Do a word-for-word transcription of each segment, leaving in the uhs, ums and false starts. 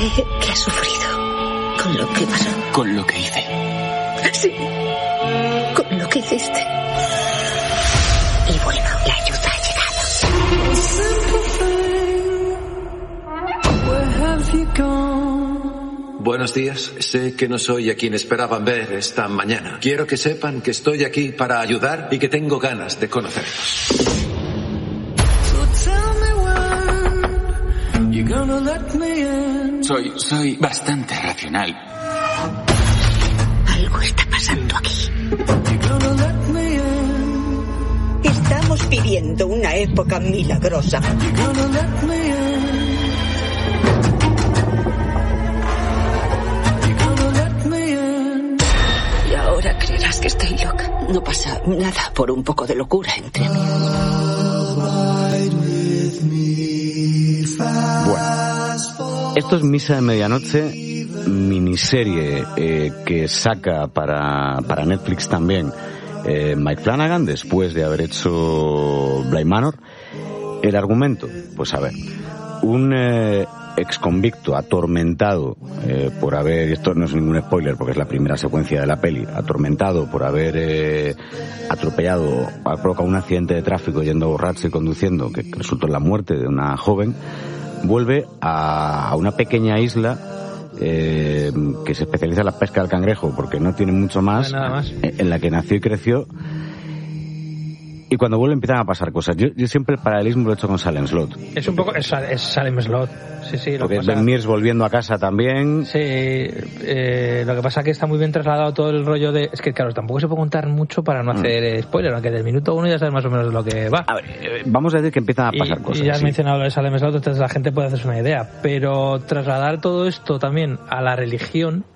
sé que has sufrido con lo que pasó. Con lo que hice. Sí, con lo que hiciste. Y bueno, la ayuda ha llegado. Buenos días. Sé que no soy a quien esperaban ver esta mañana. Quiero que sepan que estoy aquí para ayudar y que tengo ganas de conocerlos. Soy, soy bastante racional. Algo está pasando aquí. Estamos viviendo una época milagrosa. Y ahora creerás que estoy loca. No pasa nada por un poco de locura entre mí. Bueno, esto es Misa de Medianoche, miniserie eh, que saca para, para Netflix también eh, Mike Flanagan después de haber hecho Bly Manor. El argumento, pues a ver, un eh, exconvicto atormentado eh, por haber, y esto no es ningún spoiler porque es la primera secuencia de la peli, atormentado por haber eh, atropellado, ha provocado un accidente de tráfico yendo borracho y conduciendo que resultó en la muerte de una joven, vuelve a, a una pequeña isla eh, que se especializa en la pesca del cangrejo porque no tiene mucho más, no hay nada más. En, en la que nació y creció. Y cuando vuelve empiezan a pasar cosas. Yo, yo siempre el paralelismo lo he hecho con Salem Slot. Es un poco... Es, es Salem Slot. Sí, sí. Lo Porque que pasa... Ben Mears volviendo a casa también. Sí. Eh, lo que pasa es que está muy bien trasladado todo el rollo de... Es que, claro, tampoco se puede contar mucho para no hacer mm. spoiler, aunque del minuto uno ya sabes más o menos de lo que va. A ver, eh, vamos a decir que empiezan a pasar y, cosas. Y ya has sí. mencionado lo de Salem Slot, entonces la gente puede hacerse una idea. Pero trasladar todo esto también a la religión...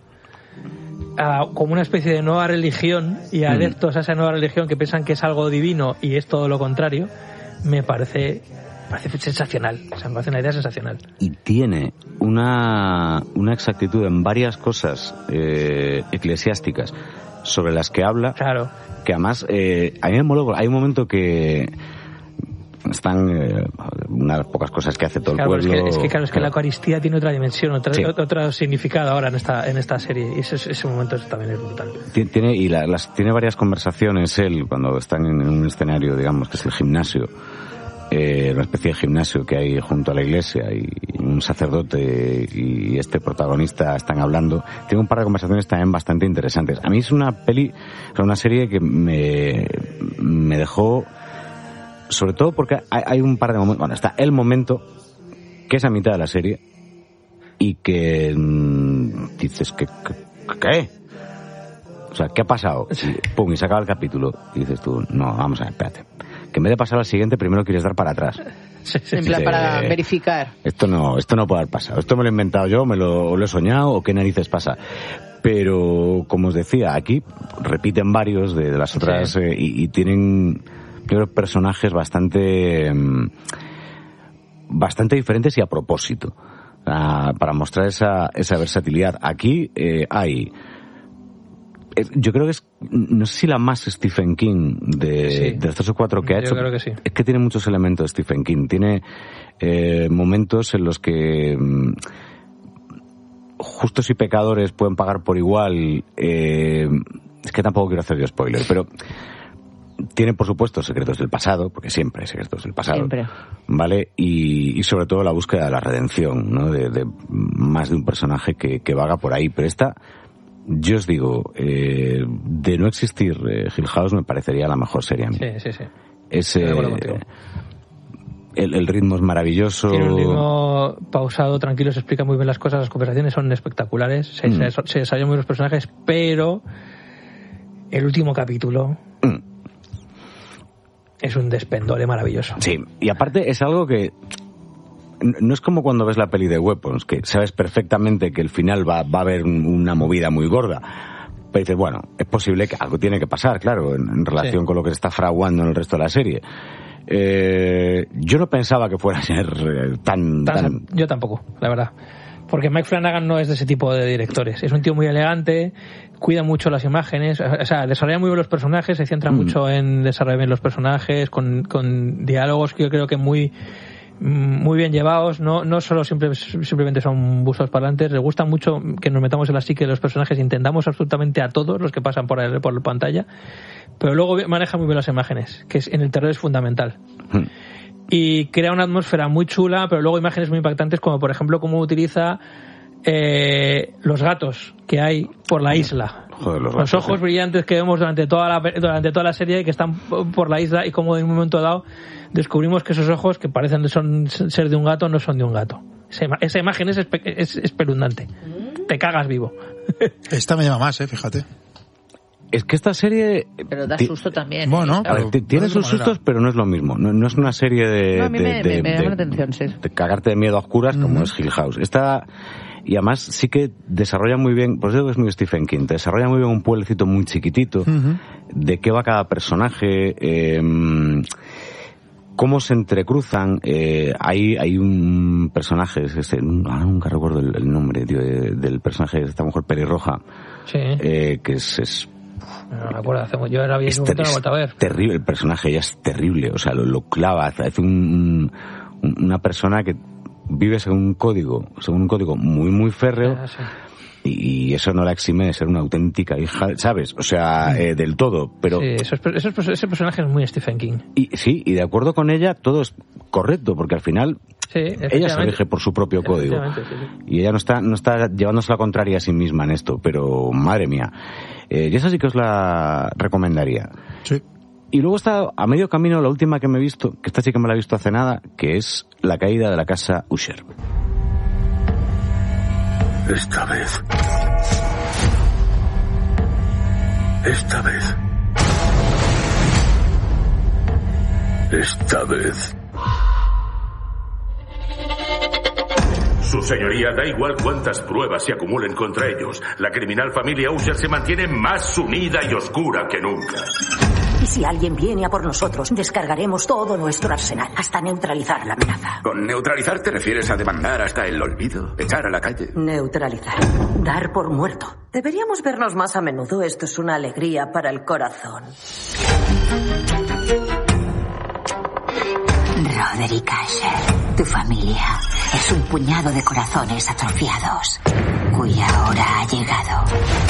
A, como una especie de nueva religión y adeptos mm. a esa nueva religión que piensan que es algo divino y es todo lo contrario, me parece, parece sensacional. O sea, me parece una idea sensacional. Y tiene una, una exactitud en varias cosas eh, eclesiásticas sobre las que habla. Claro. Que además, eh, a mí me moló, hay un momento que están eh, una de las pocas cosas que hace todo claro, el pueblo. Es que, es que claro, es que la Eucaristía tiene otra dimensión, otra, sí. otro significado ahora en esta en esta serie y ese, ese momento también es brutal. Tiene y la, las tiene varias conversaciones él cuando están en un escenario, digamos que es el gimnasio, eh, una especie de gimnasio que hay junto a la iglesia y un sacerdote y este protagonista están hablando. Tiene un par de conversaciones también bastante interesantes. A mí es una peli, una serie que me me dejó. Sobre todo porque hay, hay un par de momentos... Bueno, está el momento, que es a mitad de la serie, y que mmm, dices, ¿qué, qué, ¿qué? O sea, ¿qué ha pasado? Y, pum, y se acaba el capítulo. Y dices tú, no, vamos a ver, espérate. Que en vez de pasar al siguiente, primero quieres dar para atrás. Sí, sí, en plan, para verificar. Esto no, esto no puede haber pasado. Esto me lo he inventado yo, me lo, lo he soñado, o qué narices pasa. Pero, como os decía, aquí repiten varios de, de las otras sí. eh, y, y tienen... Creo personajes bastante bastante diferentes y a propósito uh, para mostrar esa esa versatilidad. Aquí eh, hay eh, yo creo que es no sé si la más Stephen King de, sí. de los tres o cuatro que ha yo hecho. Creo que sí. Es que tiene muchos elementos de Stephen King. Tiene eh, momentos en los que um, justos y pecadores pueden pagar por igual. Eh, es que tampoco quiero hacer yo spoiler, pero tiene, por supuesto, secretos del pasado, porque siempre hay secretos del pasado. Siempre. ¿Vale? Y, y sobre todo la búsqueda de la redención, ¿no? De, de más de un personaje que, que vaga por ahí. Pero esta, yo os digo, eh, de no existir eh, Hill House me parecería la mejor serie a mí. Sí, sí, sí. Es, eh, el, el ritmo es maravilloso. Tiene un ritmo pausado, tranquilo, se explica muy bien las cosas, las conversaciones son espectaculares, se, mm. se, se desarrollan muy bien los personajes, pero el último capítulo... Mm. Es un despendole maravilloso. Sí, y aparte es algo que no es como cuando ves la peli de Weapons, que sabes perfectamente que el final va, va a haber una movida muy gorda. Pero dices, bueno, es posible que algo tiene que pasar, claro, en, en relación sí. con lo que se está fraguando en el resto de la serie. Eh, yo no pensaba que fuera a ser eh, tan, tan... Yo tampoco, la verdad. Porque Mike Flanagan no es de ese tipo de directores. Es un tío muy elegante, cuida mucho las imágenes, o sea, desarrolla muy bien los personajes, se centra mm. mucho en desarrollar bien los personajes, con, con diálogos que yo creo que muy muy bien llevados, no no solo simple, simplemente son bustos parlantes, les gusta mucho que nos metamos en la psique de los personajes, intentamos absolutamente a todos los que pasan por el, por la pantalla, pero luego maneja muy bien las imágenes, que es, en el terror es fundamental. Hmm. Y crea una atmósfera muy chula, pero luego imágenes muy impactantes, como por ejemplo cómo utiliza eh, los gatos que hay por la isla. Joder, los, los ojos brillantes que vemos durante toda la durante toda la serie, que están por la isla, y como en un momento dado descubrimos que esos ojos, que parecen son ser de un gato, no son de un gato. Esa, esa imagen es, espe, es espeluznante. Te cagas vivo. Esta me llama más, eh, fíjate. Es que esta serie... Pero da susto también. Bueno, a ver, tiene sus sustos, pero no es lo mismo. No, no es una serie de... No, a mí de, me, de, me, me llama de, la atención, sí. De cagarte de miedo a oscuras, uh-huh. como es Hill House. Esta... Y además sí que desarrolla muy bien, por eso digo que es muy Stephen King, te desarrolla muy bien un pueblecito muy chiquitito, uh-huh. de qué va cada personaje, eh, cómo se entrecruzan. Eh, hay hay un personaje, este, nunca recuerdo el, el nombre, tío, de, del personaje de esta mujer pelirroja, sí. eh, que es... es no me acuerdo, hace, yo era bien, es, ter, no es a ver. terrible, el personaje ya es terrible, o sea, lo, lo clava, hace un, un, una persona que vive según un código, según un código muy, muy férreo, ah, sí. y, y eso no la exime de ser una auténtica hija, ¿sabes? O sea, eh, del todo, pero... Sí, eso es, eso es, ese personaje es muy Stephen King. Y sí, y de acuerdo con ella, todo es correcto, porque al final sí, ella se rige por su propio código. Sí, sí. Y ella no está, no está llevándose la contraria a sí misma en esto, pero madre mía. Eh, y esa sí que os la recomendaría. Sí. Y luego está a medio camino la última que me he visto, que esta sí que me la he visto hace nada, que es La caída de la casa Usher. Esta vez. Esta vez. Esta vez. Su señoría, da igual cuántas pruebas se acumulen contra ellos. La criminal familia Usher se mantiene más unida y oscura que nunca. Y si alguien viene a por nosotros, descargaremos todo nuestro arsenal hasta neutralizar la amenaza. ¿Con neutralizar te refieres a demandar hasta el olvido? ¿Echar a la calle? Neutralizar. Dar por muerto. Deberíamos vernos más a menudo. Esto es una alegría para el corazón. Roderick Usher, tu familia es un puñado de corazones atrofiados, cuya hora ha llegado.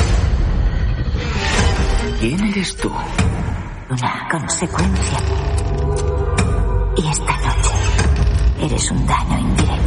¿Quién eres tú? Una consecuencia. Y esta noche eres un daño indirecto.